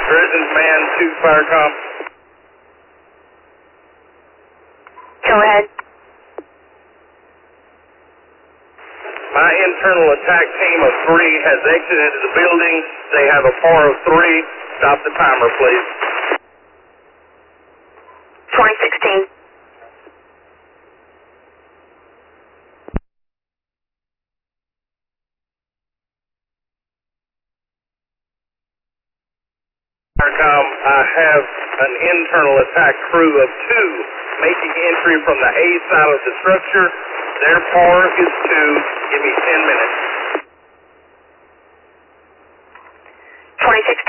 Dresden Command 2 Firecom. Go ahead. My internal attack team of 3 has exited the building. They have a par of 3. Stop the timer, please. 2016. Firecom, I have an internal attack crew of 2 making entry from the A side of the structure. Their par is 2. Give me 10 minutes. 2016.